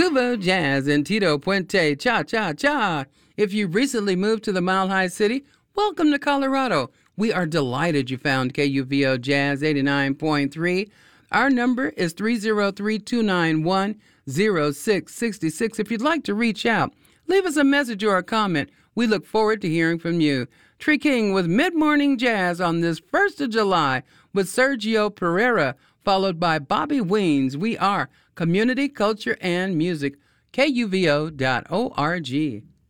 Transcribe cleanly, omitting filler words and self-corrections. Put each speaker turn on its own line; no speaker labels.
Cuba Jazz and Tito Puente, cha-cha-cha. If you recently moved to the Mile High City, welcome to Colorado. We are delighted you found KUVO Jazz 89.3. Our number is 303-291-0666. If you'd like to reach out, leave us a message or a comment. We look forward to hearing from you. Tree King with Mid-Morning Jazz on this 1st of July with Sergio Pereira, followed by Bobby Weens. We are Community, Culture, and Music, KUVO.org.